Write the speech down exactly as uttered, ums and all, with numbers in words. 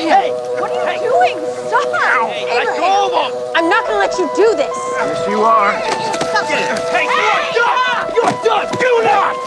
him! Hey! What are you Hey. doing? Stop! Hey, I Abraham. told him! I'm not gonna let you do this! Yes, you are. Hey, you are done! You are done! Do not!